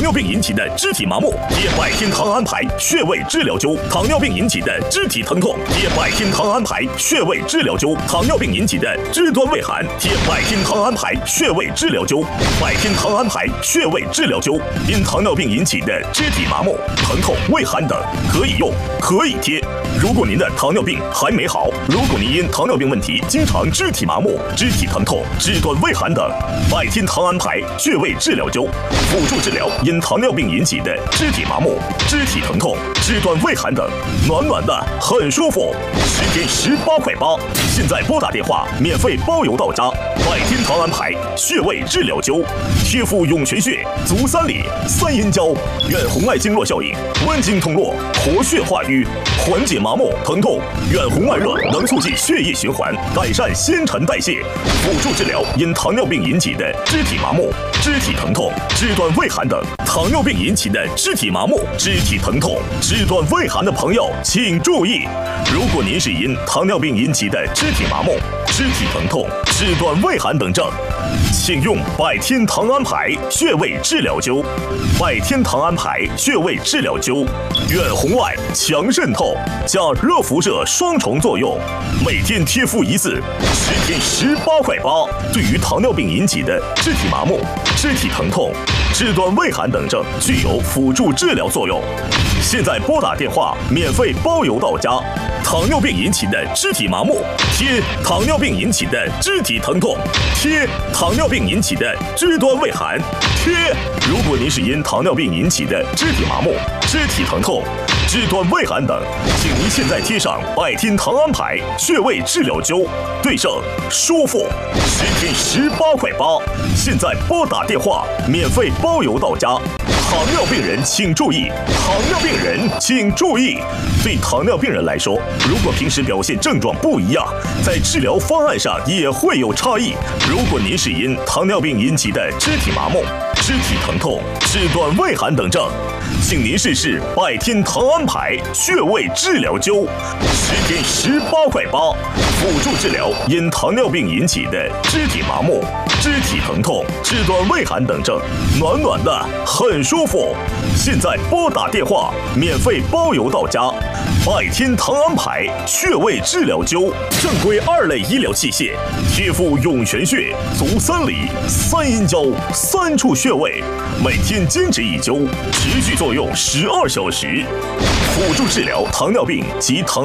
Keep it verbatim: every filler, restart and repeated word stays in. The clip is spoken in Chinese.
尿病引起的肢体麻木，贴百天堂安牌穴位治疗灸；糖尿病引起的肢体疼痛，贴百天堂安牌穴位治疗灸；糖尿病引起的肢端畏寒，贴百天堂安牌穴位治疗灸。百天堂安牌穴位治疗灸，因糖尿病引起的肢体麻木、疼痛、畏寒等，可以用，可以贴。如果您的糖尿病还没好，如果您因糖尿病问题经常肢体麻木、肢体疼痛、肢端畏寒等，百天堂安牌穴位治疗灸辅助治疗因糖尿病引起的肢体麻木、肢体疼痛、肢端畏寒等，暖暖的很舒服，十天十八块八。现在拨打电话，免费包邮到家。百天堂安牌穴位治疗灸，贴敷涌泉穴、足三里、三阴交，远红外经络效应，温经通络，活血化瘀，缓解麻木疼痛。远红外热能促进血液循环，改善新陈代谢，辅助治疗因糖尿病引起的肢体麻木、肢体疼痛、肢端畏寒等。糖尿病引起的肢体麻木、肢体疼痛、肢端畏寒的朋友，请注意：如果您是因糖尿病引起的肢体麻木、肢体疼痛、肢端畏寒等症，请用百天堂安牌穴位治疗灸。百天堂安牌穴位治疗灸，远红外、强渗透加热辐射双重作用，每天贴敷一次，十天十八块八。对于糖尿病引起的肢体麻木、肢体疼痛、肢端畏寒等症，具有辅助治疗作用。现在拨打电话，免费包邮到家。糖尿病引起的肢体麻木，贴；糖尿病引起的肢体疼痛，贴；糖尿病引起的肢端畏寒，贴。如果您是因糖尿病引起的肢体麻木、肢体疼痛、肢端畏寒等，请您现在贴上百天堂安牌穴位治疗灸，对症舒服，十天十八块八。现在拨打电话，免费包邮到家。糖尿病人请注意，糖尿病人请注意。对糖尿病人来说，如果平时表现症状不一样，在治疗方案上也会有差异。如果您是因糖尿病引起的肢体麻木、肢体疼痛、肢端畏寒等症，请您试试百天堂安牌穴位治疗灸，十天十八块八，辅助治疗因糖尿病引起的肢体麻木、肢体疼痛、肢端畏寒等症，暖暖的很舒服。现在拨打电话，免费包邮到家。百天堂安牌穴位治疗灸，正规二类医疗器械，贴敷涌泉穴、足三里、三阴交三处穴位，每天坚持一灸，持续作用十二小时，辅助治疗糖尿病及糖。